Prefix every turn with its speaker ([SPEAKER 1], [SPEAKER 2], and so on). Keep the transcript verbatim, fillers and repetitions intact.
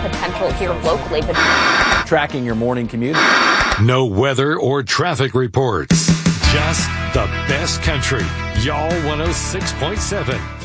[SPEAKER 1] potential here locally. But
[SPEAKER 2] tracking your morning commute.
[SPEAKER 3] No weather or traffic reports. Just the best country. Y'all one oh six point seven.